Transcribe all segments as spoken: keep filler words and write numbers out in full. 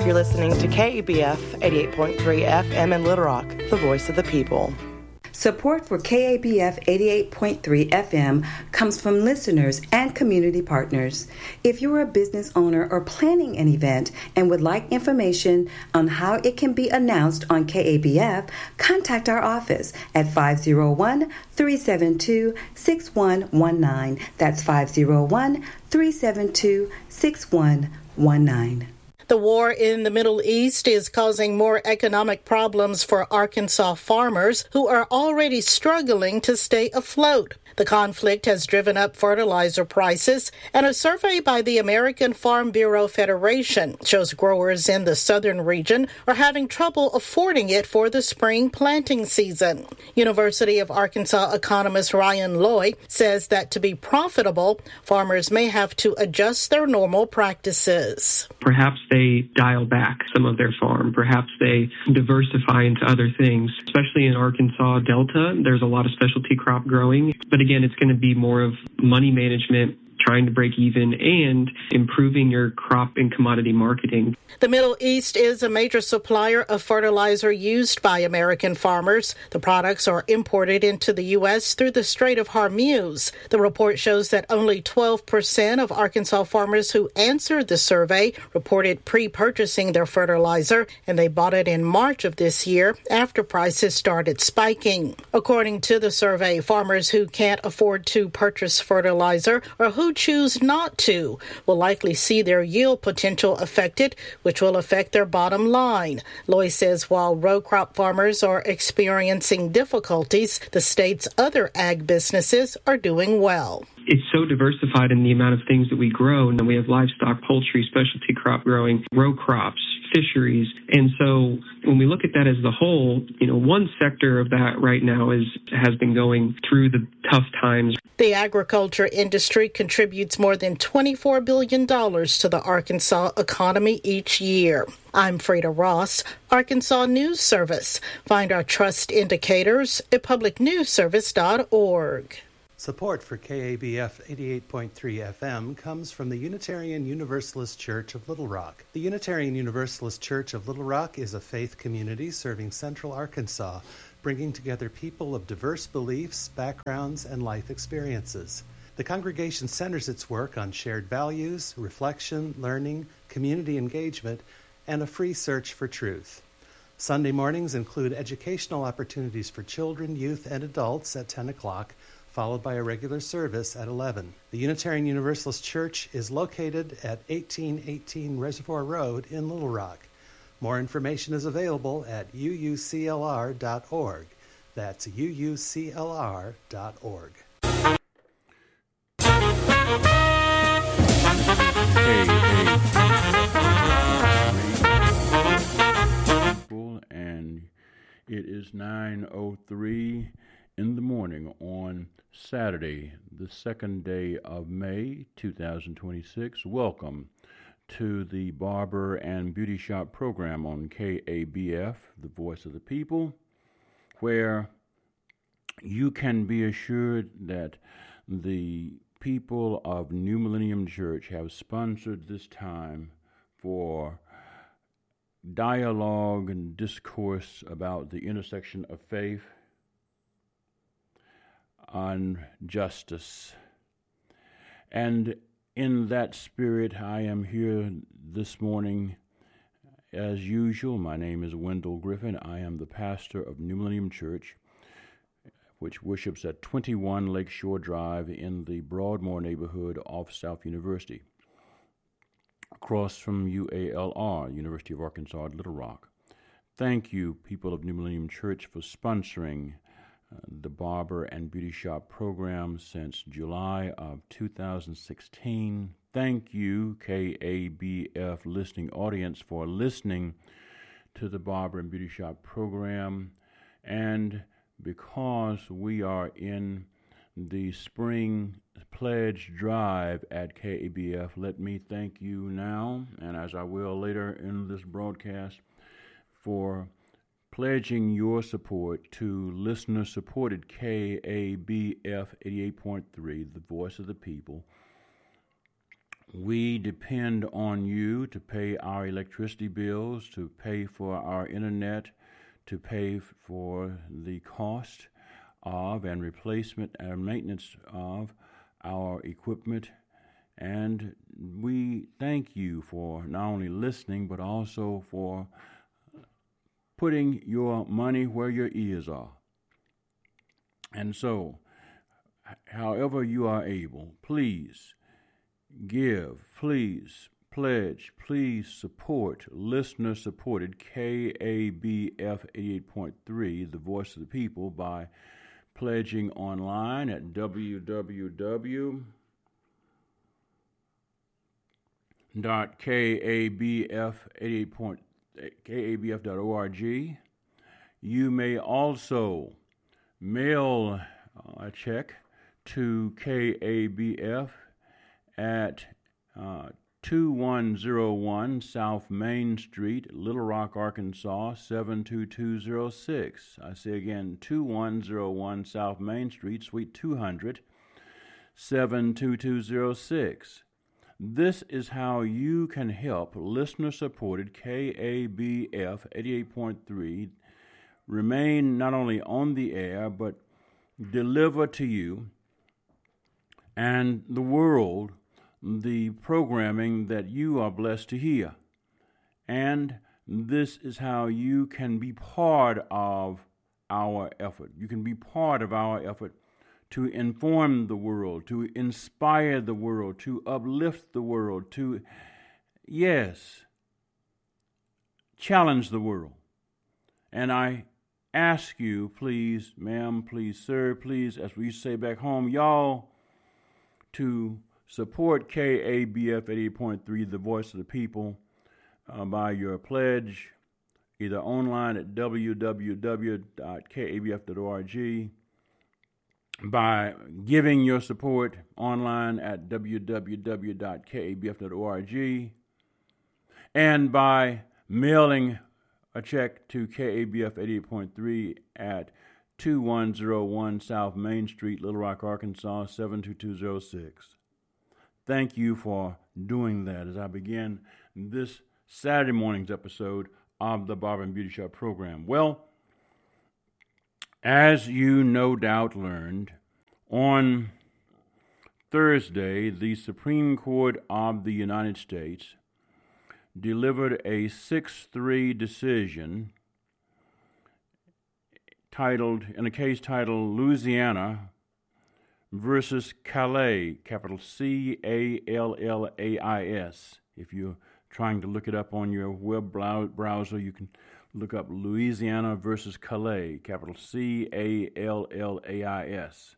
You're listening to K A B F eighty-eight point three F M in Little Rock, the voice of the people. Support for K A B F eighty-eight point three F M comes from listeners and community partners. If you're a business owner or planning an event and would like information on how it can be announced on K A B F, contact our office at five oh one, three seven two, six one one nine. That's five oh one, three seven two, six one one nine. The war in the Middle East is causing more economic problems for Arkansas farmers who are already struggling to stay afloat. The conflict has driven up fertilizer prices, and a survey by the American Farm Bureau Federation shows growers in the southern region are having trouble affording it for the spring planting season. University of Arkansas economist Ryan Loy says that to be profitable, farmers may have to adjust their normal practices. Perhaps they dial back some of their farm. Perhaps they diversify into other things. Especially in Arkansas Delta, there's a lot of specialty crop growing. But again, it's going to be more of money management, trying to break even, and improving your crop and commodity marketing. The Middle East is a major supplier of fertilizer used by American farmers. The products are imported into the U S through the Strait of Hormuz. The report shows that only twelve percent of Arkansas farmers who answered the survey reported pre-purchasing their fertilizer, and they bought it in March of this year after prices started spiking. According to the survey, farmers who can't afford to purchase fertilizer or who choose not to will likely see their yield potential affected, which will affect their bottom line. Loy says while row crop farmers are experiencing difficulties, the state's other ag businesses are doing well. It's so diversified in the amount of things that we grow. And we have livestock, poultry, specialty crop growing, row crops, fisheries. And so when we look at that as the whole, you know, one sector of that right now is has been going through the tough times. The agriculture industry contributes more than twenty-four billion dollars to the Arkansas economy each year. I'm Freda Ross, Arkansas News Service. Find our trust indicators at public news service dot org. Support for K A B F eighty-eight point three F M comes from the Unitarian Universalist Church of Little Rock. The Unitarian Universalist Church of Little Rock is a faith community serving central Arkansas, bringing together people of diverse beliefs, backgrounds, and life experiences. The congregation centers its work on shared values, reflection, learning, community engagement, and a free search for truth. Sunday mornings include educational opportunities for children, youth, and adults at ten o'clock, followed by a regular service at eleven. The Unitarian Universalist Church is located at eighteen eighteen Reservoir Road in Little Rock. More information is available at u u c l r dot org. That's u u c l r dot org. And it is nine oh three in the morning on Saturday, the second day of May, two thousand twenty-six. Welcome to the Barber and Beauty Shop program on K A B F, the voice of the people, where you can be assured that the people of New Millennium Church have sponsored this time for dialogue and discourse about the intersection of faith and justice. And in that spirit, I am here this morning. As usual, my name is Wendell Griffin. I am the pastor of New Millennium Church, which worships at twenty-one Lakeshore Drive in the Broadmoor neighborhood of South University, across from U A L R, University of Arkansas at Little Rock. Thank you, people of New Millennium Church, for sponsoring uh, the Barber and Beauty Shop program since July of two thousand sixteen. Thank you, K A B F listening audience, for listening to the Barber and Beauty Shop program. And because we are in the spring pledge drive at K A B F, let me thank you now, and as I will later in this broadcast, for pledging your support to listener-supported K A B F eighty-eight point three, the voice of the people, We depend on you to pay our electricity bills, to pay for our internet, to pay for the cost of and replacement and maintenance of our equipment. And we thank you for not only listening, but also for putting your money where your ears are. And so, however you are able, please give, please pledge, please support listener-supported K A B F eighty-eight point three, The Voice of the People, by pledging online at w w w dot k a b f eighty-eight k a b f dot org. You may also mail a check to K A B F at uh, two one zero one South Main Street, Little Rock, Arkansas, seven two two zero six. I say again, two one zero one South Main Street, Suite two hundred, seven two two zero six. This is how you can help listener-supported K A B F eighty-eight point three remain not only on the air, but deliver to you and the world the programming that you are blessed to hear. And this is how you can be part of our effort. You can be part of our effort to inform the world, to inspire the world, to uplift the world, to, yes, challenge the world. And I ask you, please, ma'am, please, sir, please, as we say back home, y'all, to support K A B F eighty-eight point three, The Voice of the People, uh, by your pledge, either online at w w w dot k a b f dot org, by giving your support online at w w w dot k a b f dot org, and by mailing a check to K A B F eighty-eight point three at two one zero one South Main Street, Little Rock, Arkansas, seven two two zero six. Thank you for doing that as I begin this Saturday morning's episode of the Barber and Beauty Shop program. Well, as you no doubt learned, on Thursday, the Supreme Court of the United States delivered a six three decision titled, in a case titled Louisiana versus Calais, capital C A L L A I S. If you're trying to look it up on your web browser, you can look up Louisiana versus Calais, capital C A L L A I S.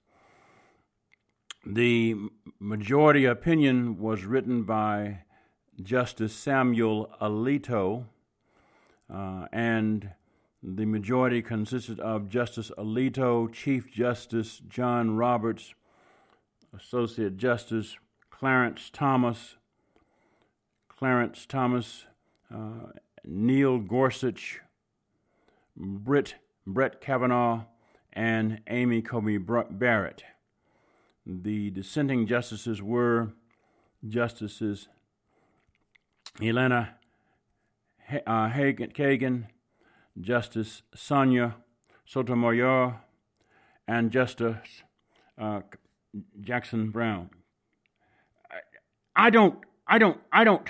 The majority opinion was written by Justice Samuel Alito, uh, and the majority consisted of Justice Alito, Chief Justice John Roberts, Associate Justice Clarence Thomas, Clarence Thomas, uh, Neil Gorsuch, Britt, Brett Kavanaugh, and Amy Coney Barrett. The dissenting justices were Justices Elena uh, Kagan, Justice Sonia Sotomayor, and Justice uh, Jackson Brown. I, I don't, I don't, I don't,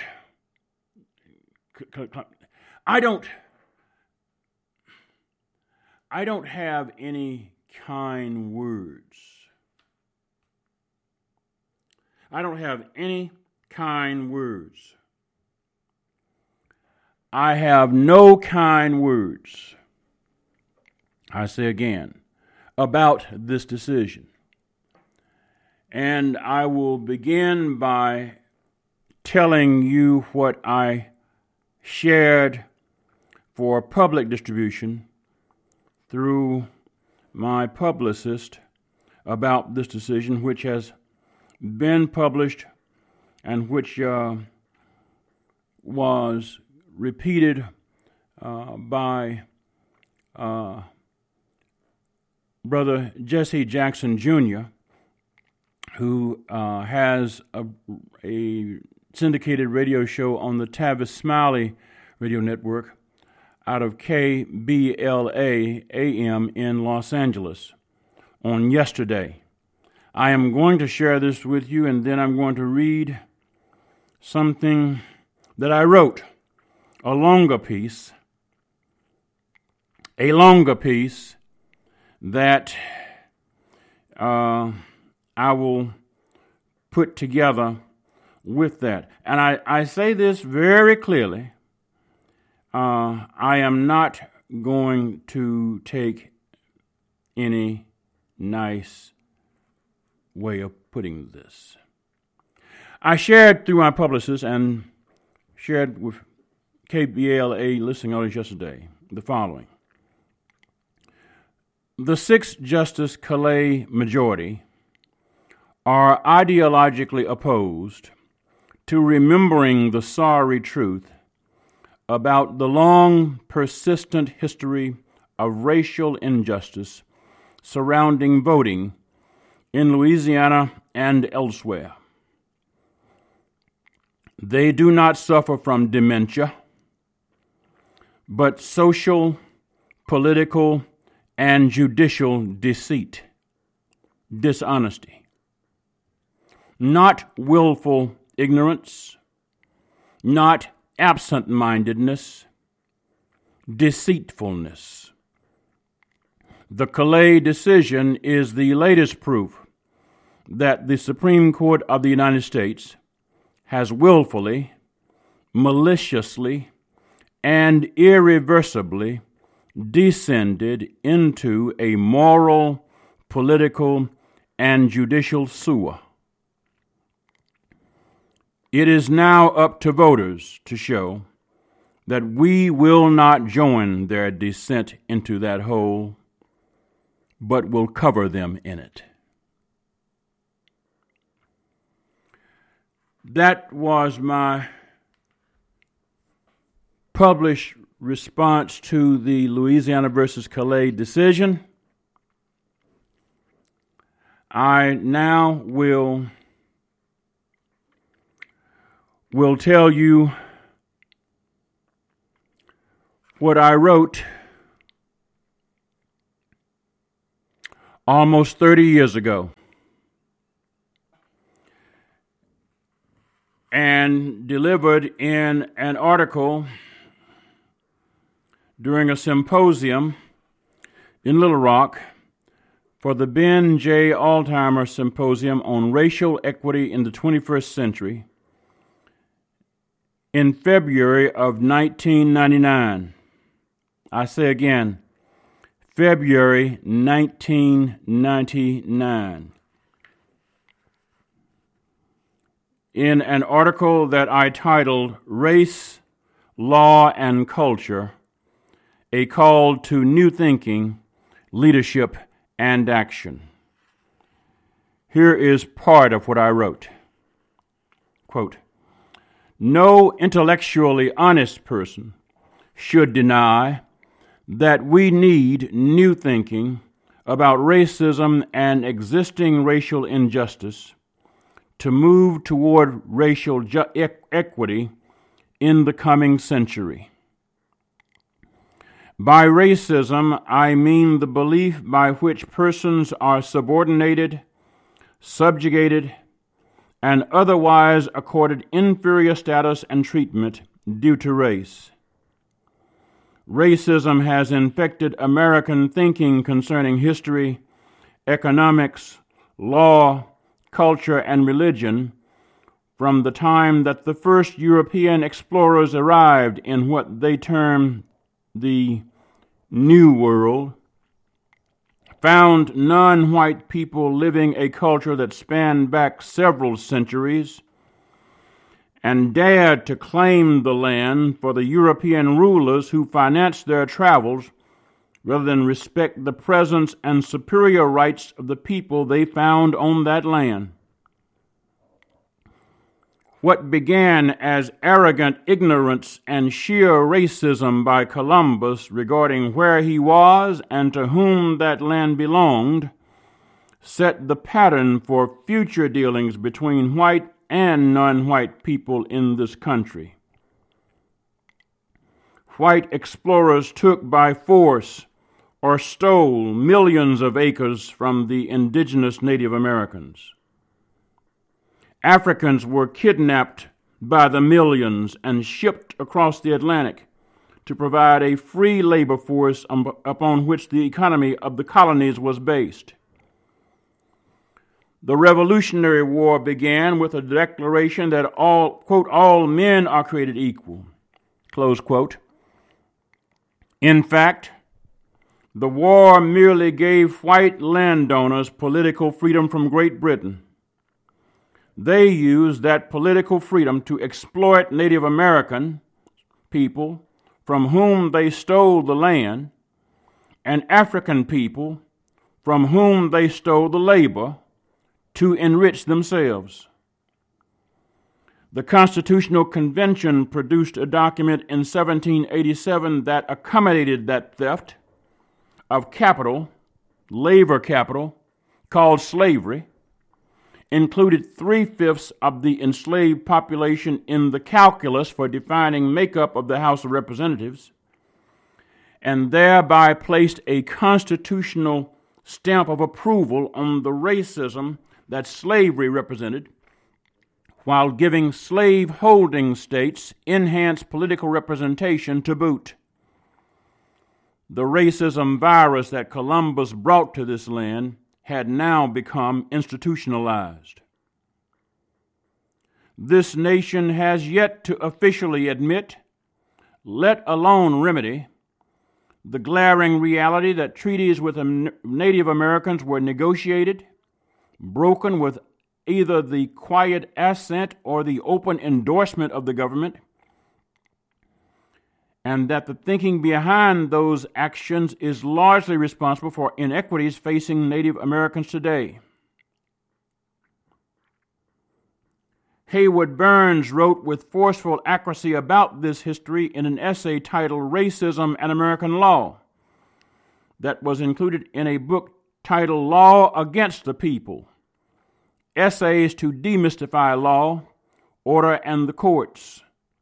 I don't, I don't have any kind words. I don't have any kind words. I have no kind words, I say again, about this decision. And I will begin by telling you what I shared for public distribution through my publicist about this decision, which has been published and which uh, was repeated uh, by uh, Brother Jesse Jackson Junior, who uh, has a, a syndicated radio show on the Tavis Smiley radio network out of K B L A A M in Los Angeles on yesterday. I am going to share this with you, and then I'm going to read something that I wrote, a longer piece, a longer piece that uh, I will put together with that. And I, I say this very clearly. Uh, I am not going to take any nice way of putting this. I shared through my publicist and shared with K B L A listening audience yesterday the following. The sixth Justice Calais majority are ideologically opposed to remembering the sorry truth about the long, persistent history of racial injustice surrounding voting in Louisiana and elsewhere. They do not suffer from dementia, but social, political, and judicial deceit, dishonesty. Not willful ignorance, not absent-mindedness, deceitfulness. The Calais decision is the latest proof that the Supreme Court of the United States has willfully, maliciously, and irreversibly descended into a moral, political, and judicial sewer. It is now up to voters to show that we will not join their descent into that hole, but will cover them in it. That was my published response to the Louisiana versus Calais decision. I now will will tell you what I wrote almost thirty years ago, and delivered in an article during a symposium in Little Rock for the Ben J. Altheimer Symposium on Racial Equity in the twenty-first Century in February of nineteen ninety-nine. I say again, February nineteen ninety-nine. In an article that I titled Race, Law, and Culture, A Call to New Thinking, Leadership, and Action. Here is part of what I wrote. Quote, no intellectually honest person should deny that we need new thinking about racism and existing racial injustice to move toward racial ju- e- equity in the coming century. By racism, I mean the belief by which persons are subordinated, subjugated, and otherwise accorded inferior status and treatment due to race. Racism has infected American thinking concerning history, economics, law, culture, and religion from the time that the first European explorers arrived in what they term the New World, found non-white people living a culture that spanned back several centuries, and dared to claim the land for the European rulers who financed their travels rather than respect the presence and superior rights of the people they found on that land. What began as arrogant ignorance and sheer racism by Columbus regarding where he was and to whom that land belonged set the pattern for future dealings between white and non-white people in this country. White explorers took by force or stole millions of acres from the indigenous Native Americans. Africans were kidnapped by the millions and shipped across the Atlantic to provide a free labor force um, upon which the economy of the colonies was based. The Revolutionary War began with a declaration that all, quote, all men are created equal, close quote. In fact, the war merely gave white landowners political freedom from Great Britain. They used that political freedom to exploit Native American people from whom they stole the land, and African people from whom they stole the labor to enrich themselves. The Constitutional Convention produced a document in seventeen eighty-seven that accommodated that theft of capital, labor capital, called slavery, included three-fifths of the enslaved population in the calculus for defining makeup of the House of Representatives, and thereby placed a constitutional stamp of approval on the racism that slavery represented, while giving slave-holding states enhanced political representation to boot. The racism virus that Columbus brought to this land had now become institutionalized. This nation has yet to officially admit, let alone remedy, the glaring reality that treaties with Native Americans were negotiated, broken with either the quiet assent or the open endorsement of the government, and that the thinking behind those actions is largely responsible for inequities facing Native Americans today. Hayward Burns wrote with forceful accuracy about this history in an essay titled Racism and American Law that was included in a book titled Law Against the People, Essays to Demystify Law, Order, and the Courts.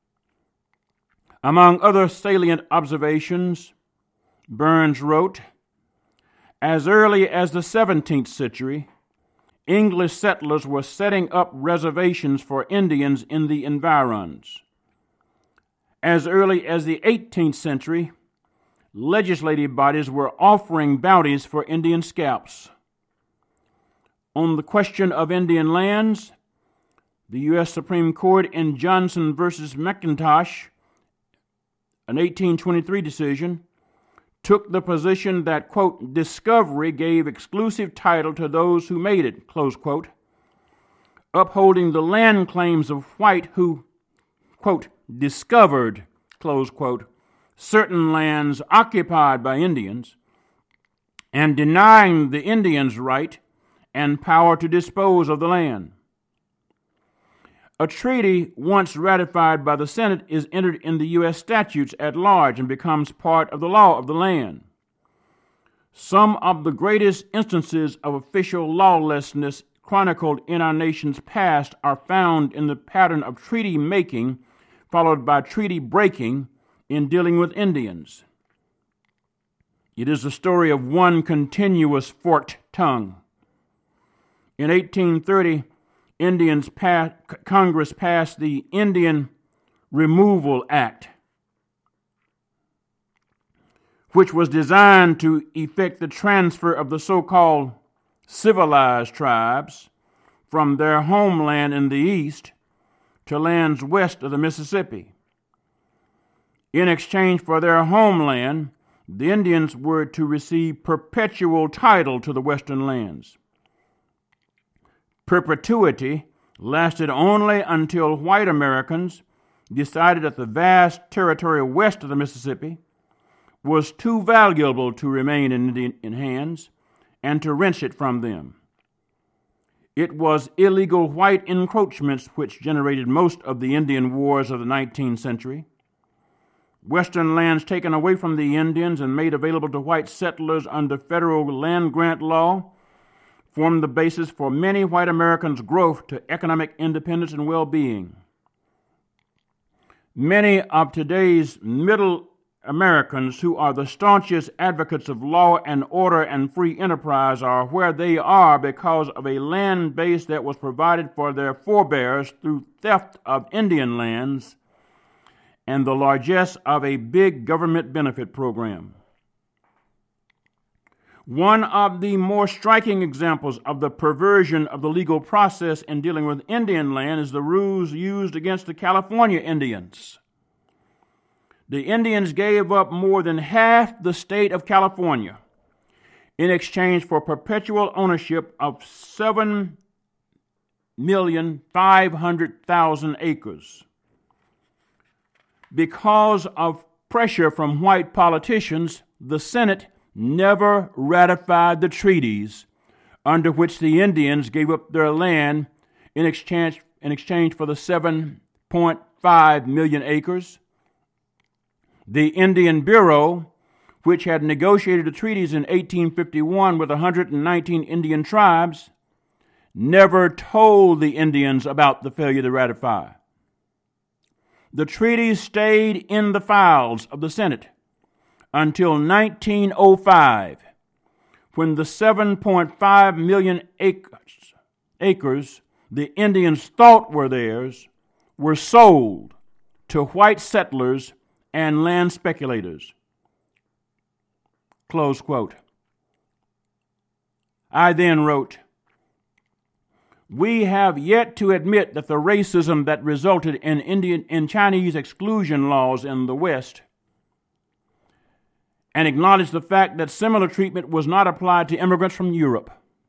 Among other salient observations, Burns wrote, as early as the seventeenth century, English settlers were setting up reservations for Indians in the environs. As early as the eighteenth century, legislative bodies were offering bounties for Indian scalps. On the question of Indian lands, the U S Supreme Court in Johnson versus McIntosh, an eighteen twenty-three decision, took the position that, quote, discovery gave exclusive title to those who made it, close quote, upholding the land claims of white who, quote, discovered, close quote, certain lands occupied by Indians, and denying the Indians right and power to dispose of the land. A treaty once ratified by the Senate is entered in the U S statutes at large and becomes part of the law of the land. Some of the greatest instances of official lawlessness chronicled in our nation's past are found in the pattern of treaty making followed by treaty breaking in dealing with Indians. It is the story of one continuous forked tongue. In eighteen thirty, Indians passed, Congress passed the Indian Removal Act, which was designed to effect the transfer of the so-called civilized tribes from their homeland in the east to lands west of the Mississippi. In exchange for their homeland, the Indians were to receive perpetual title to the western lands. Perpetuity lasted only until white Americans decided that the vast territory west of the Mississippi was too valuable to remain in Indian hands and to wrench it from them. It was illegal white encroachments which generated most of the Indian wars of the nineteenth century. Western lands taken away from the Indians and made available to white settlers under federal land grant law formed the basis for many white Americans' growth to economic independence and well-being. Many of today's middle Americans who are the staunchest advocates of law and order and free enterprise are where they are because of a land base that was provided for their forebears through theft of Indian lands and the largesse of a big government benefit program. One of the more striking examples of the perversion of the legal process in dealing with Indian land is the rules used against the California Indians. The Indians gave up more than half the state of California in exchange for perpetual ownership of seven million five hundred thousand acres. Because of pressure from white politicians, the Senate never ratified the treaties under which the Indians gave up their land in exchange, in exchange for the seven point five million acres. The Indian Bureau, which had negotiated the treaties in eighteen fifty-one with one hundred nineteen Indian tribes, never told the Indians about the failure to ratify. The treaties stayed in the files of the Senate until nineteen oh five, when the seven point five million acres, acres the Indians thought were theirs were sold to white settlers and land speculators. Close quote. I then wrote, "We have yet to admit that the racism that resulted in Indian in Chinese exclusion laws in the West and acknowledge the fact that similar treatment was not applied to immigrants from Europe.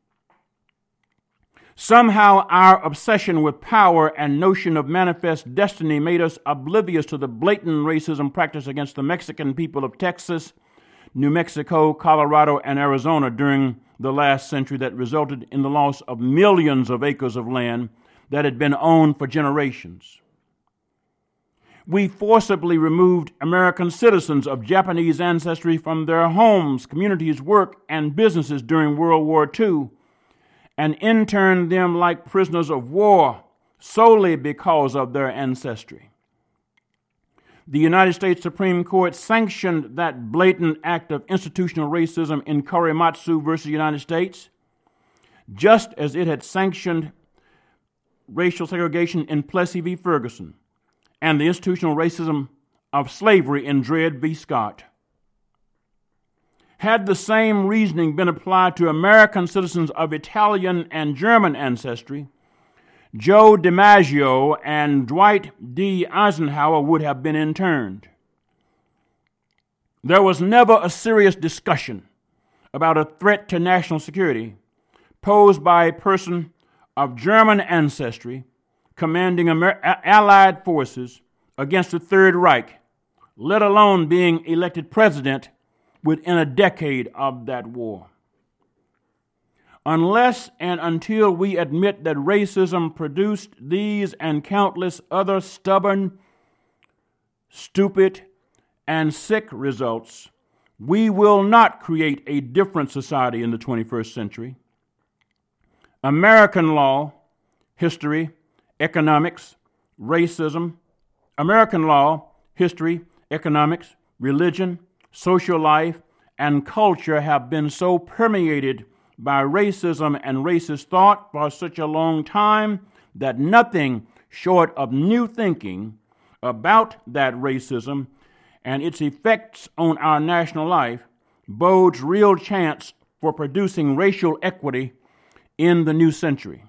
Somehow our obsession with power and notion of manifest destiny made us oblivious to the blatant racism practiced against the Mexican people of Texas, New Mexico, Colorado, and Arizona during the last century that resulted in the loss of millions of acres of land that had been owned for generations. We forcibly removed American citizens of Japanese ancestry from their homes, communities, work, and businesses during World War Two, and interned them like prisoners of war solely because of their ancestry. The United States Supreme Court sanctioned that blatant act of institutional racism in Korematsu versus United States, just as it had sanctioned racial segregation in Plessy v. Ferguson and the institutional racism of slavery in Dred v. Scott. Had the same reasoning been applied to American citizens of Italian and German ancestry, Joe DiMaggio and Dwight D. Eisenhower would have been interned. There was never a serious discussion about a threat to national security posed by a person of German ancestry commanding Amer- Allied forces against the Third Reich, let alone being elected president within a decade of that war. Unless and until we admit that racism produced these and countless other stubborn, stupid, and sick results, we will not create a different society in the twenty-first century. American law, history, economics, racism, American law, history, economics, religion, social life, and culture have been so permeated by racism and racist thought for such a long time that nothing short of new thinking about that racism and its effects on our national life bodes real chance for producing racial equity in the new century.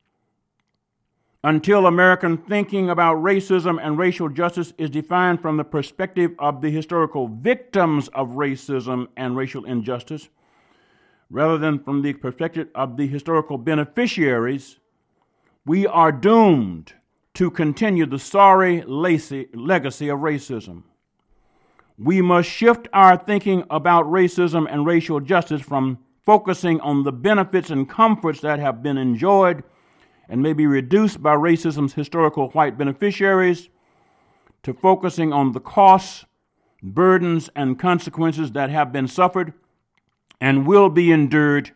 Until American thinking about racism and racial justice is defined from the perspective of the historical victims of racism and racial injustice, rather than from the perspective of the historical beneficiaries, we are doomed to continue the sorry legacy of racism. We must shift our thinking about racism and racial justice from focusing on the benefits and comforts that have been enjoyed and may be reduced by racism's historical white beneficiaries to focusing on the costs, burdens, and consequences that have been suffered and will be endured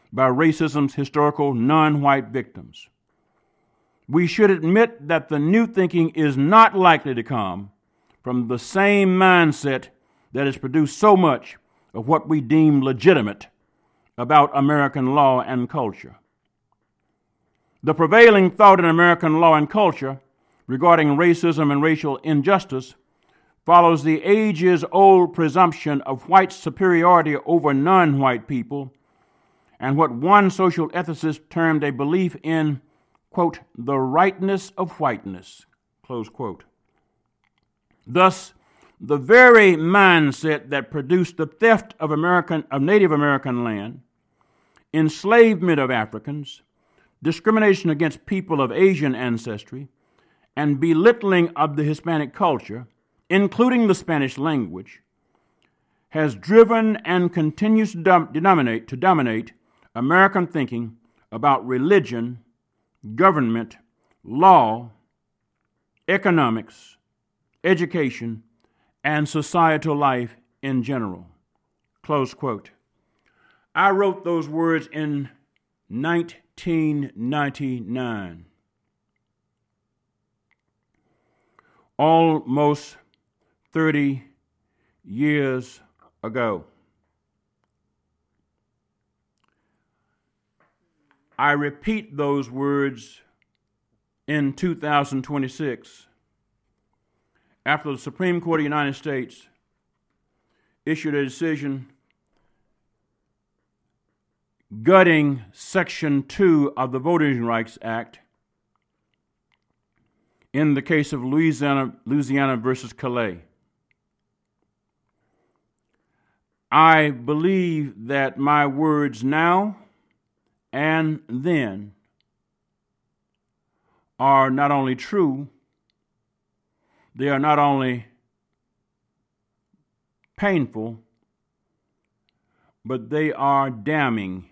by racism's historical non-white victims. We should admit that the new thinking is not likely to come from the same mindset that has produced so much of what we deem legitimate about American law and culture. The prevailing thought in American law and culture regarding racism and racial injustice follows the ages-old presumption of white superiority over non-white people and what one social ethicist termed a belief in, quote, the rightness of whiteness, close quote. Thus, the very mindset that produced the theft of American, of Native American land, enslavement of Africans, discrimination against people of Asian ancestry, and belittling of the Hispanic culture, including the Spanish language, has driven and continues to, dom- dominate, to dominate American thinking about religion, government, law, economics, education, and societal life in general. Close quote. I wrote those words in nineteen ninety-nine. Almost thirty years ago. I repeat those words in two thousand twenty-six after the Supreme Court of the United States issued a decision gutting Section two of the Voting Rights Act in the case of Louisiana, Louisiana versus Calais. I believe that my words now and then are not only true, they are not only painful, but they are damning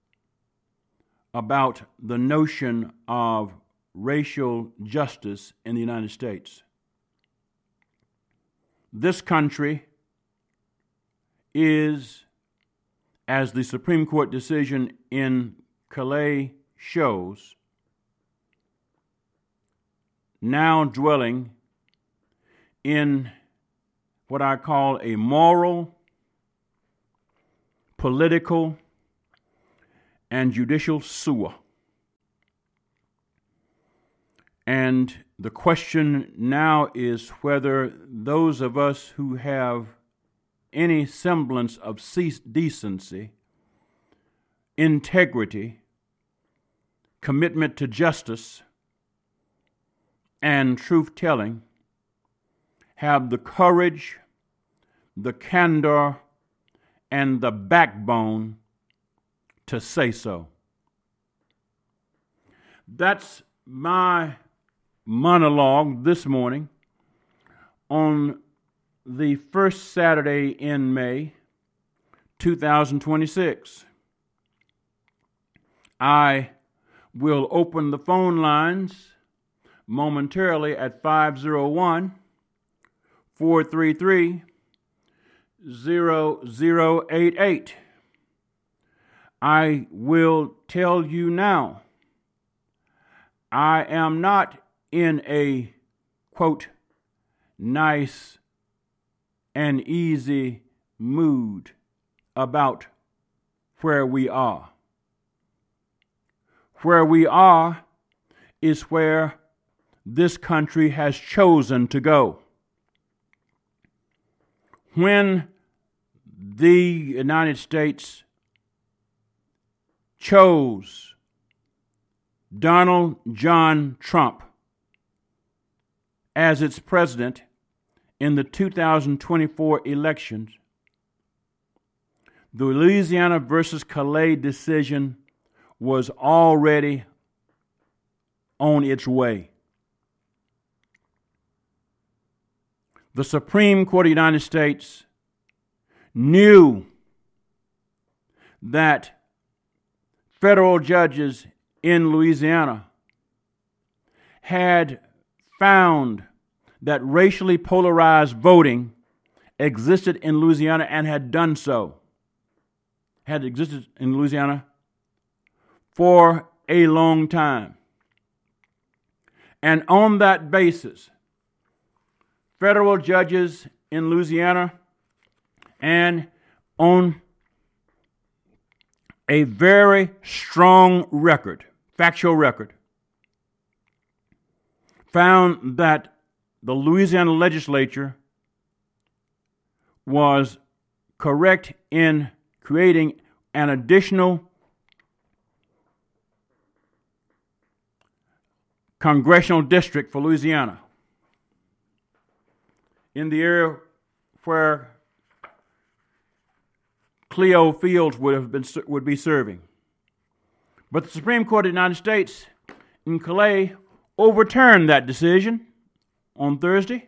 about the notion of racial justice in the United States. This country is, as the Supreme Court decision in Calais shows, now dwelling in what I call a moral, political, and judicial sewer. And the question now is whether those of us who have any semblance of decency, integrity, commitment to justice, and truth-telling have the courage, the candor, and the backbone to say so. That's my monologue this morning on the first Saturday in May, two thousand twenty-six. I will open the phone lines momentarily at five oh one, four three three, zero zero eight eight. I will tell you now, I am not in a, quote, nice and easy mood about where we are. Where we are is where this country has chosen to go. When the United States chose Donald John Trump as its president in the two thousand twenty-four elections, the Louisiana versus Calais decision was already on its way. The Supreme Court of the United States knew that federal judges in Louisiana had found that racially polarized voting existed in Louisiana and had done so, had existed in Louisiana for a long time. And on that basis, federal judges in Louisiana, and on a very strong record, factual record, found that the Louisiana legislature was correct in creating an additional congressional district for Louisiana in the area where Cleo Fields would have been would be serving. But the Supreme Court of the United States in Calais overturned that decision on Thursday.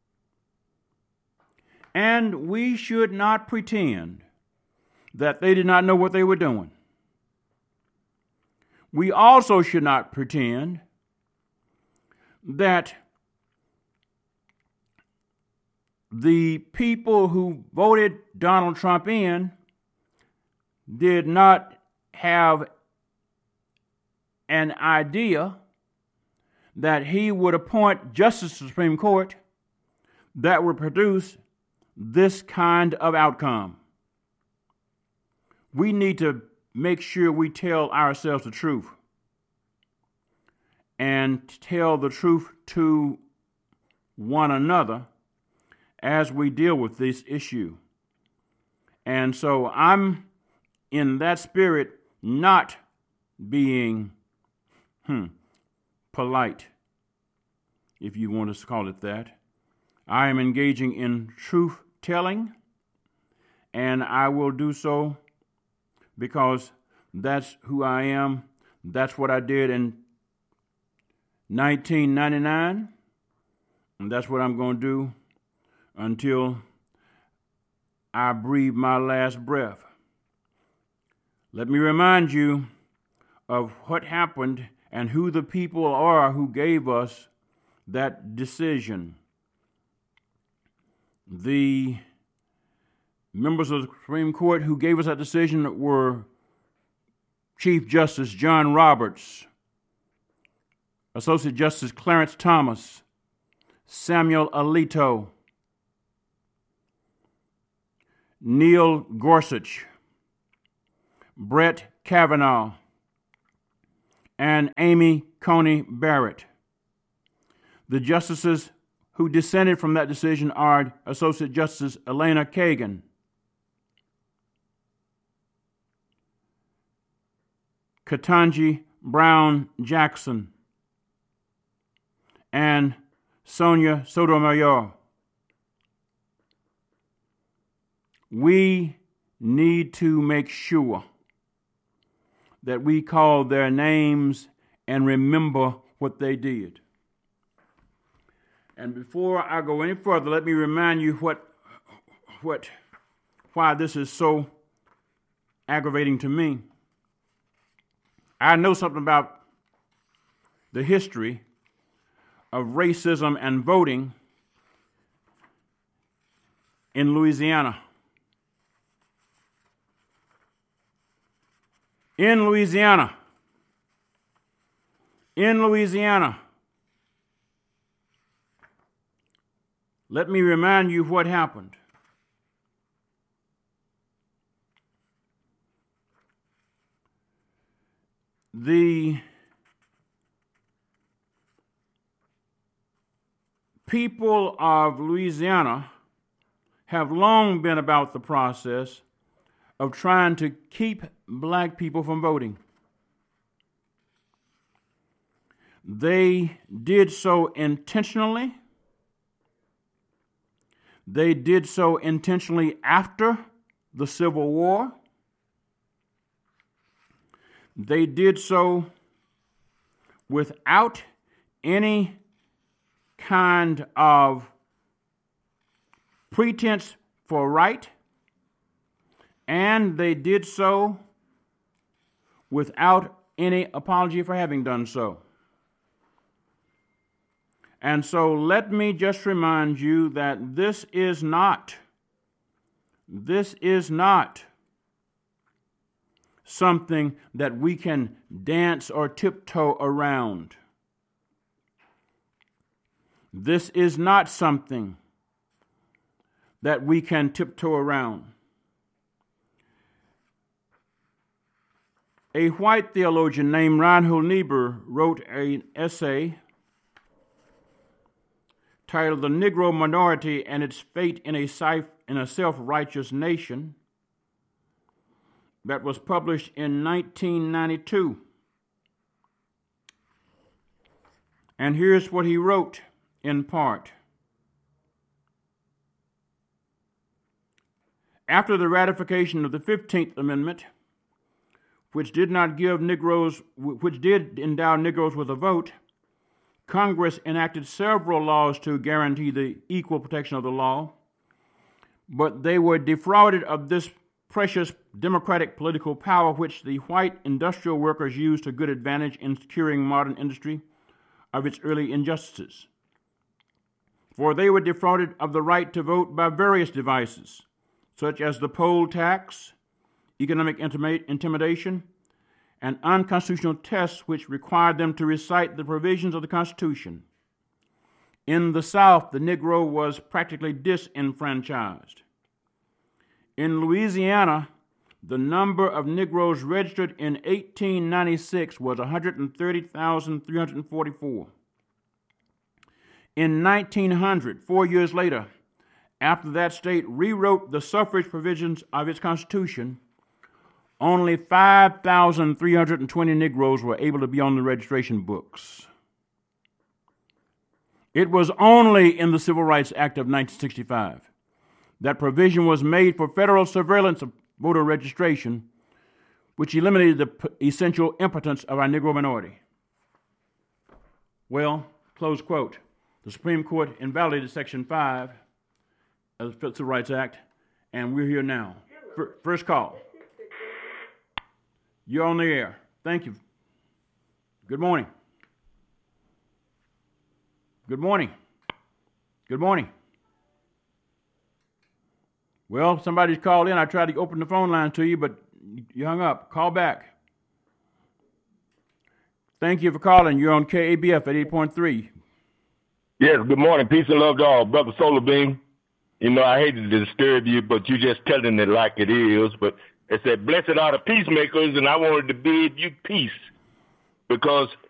And we should not pretend that they did not know what they were doing. We also should not pretend that the people who voted Donald Trump in did not have an idea that he would appoint justices to the Supreme Court that would produce this kind of outcome. We need to make sure we tell ourselves the truth and tell the truth to one another as we deal with this issue. And so I'm in that spirit not being hmm, polite, if you want to call it that. I am engaging in truth telling, and I will do so because that's who I am. That's what I did in nineteen ninety-nine, and that's what I'm going to do until I breathe my last breath. Let me remind you of what happened and who the people are who gave us that decision. The members of the Supreme Court who gave us that decision were Chief Justice John Roberts, Associate Justice Clarence Thomas, Samuel Alito, Neil Gorsuch, Brett Kavanaugh, and Amy Coney Barrett. The justices who dissented from that decision are Associate Justice Elena Kagan, Ketanji Brown Jackson, and Sonia Sotomayor. We need to make sure that we call their names and remember what they did. And before I go any further, let me remind you what, what, why this is so aggravating to me. I know something about the history of racism and voting in Louisiana. In Louisiana, in Louisiana, let me remind you what happened. The people of Louisiana have long been about the process of trying to keep black people from voting. They did so intentionally. They did so intentionally after the Civil War. They did so without any kind of pretense for right, and they did so without any apology for having done so. And so let me just remind you that this is not, this is not something that we can dance or tiptoe around. This is not something that we can tiptoe around. A white theologian named Reinhold Niebuhr wrote an essay titled "The Negro Minority and Its Fate in a, in a Self-Righteous Nation" that was published in nineteen ninety-two. And here's what he wrote in part. After the ratification of the fifteenth Amendment, which did not give Negroes, which did endow Negroes with a vote, Congress enacted several laws to guarantee the equal protection of the law, but they were defrauded of this precious democratic political power which the white industrial workers used to good advantage in securing modern industry of its early injustices. For they were defrauded of the right to vote by various devices, such as the poll tax, economic intimidation, and unconstitutional tests which required them to recite the provisions of the Constitution. In the South, the Negro was practically disenfranchised. In Louisiana, the number of Negroes registered in eighteen ninety-six was one hundred thirty thousand three hundred forty-four. In nineteen hundred, four years later, after that state rewrote the suffrage provisions of its Constitution, only five thousand three hundred twenty Negroes were able to be on the registration books. It was only in the Civil Rights Act of nineteen sixty-five that provision was made for federal surveillance of voter registration, which eliminated the p- essential impotence of our Negro minority. Well, close quote. The Supreme Court invalidated Section five of the Civil Rights Act, and we're here now. F- first call. You're on the air. Thank you. Good morning. Good morning. Good morning. Well, somebody's called in. I tried to open the phone line to you, but you hung up. Call back. Thank you for calling. You're on K A B F at eight point three. Yes, good morning. Peace and love to all. Brother Solar Beam, you know, I hate to disturb you, but you're just telling it like it is. But it said, blessed are the peacemakers, and I wanted to bid you peace. Because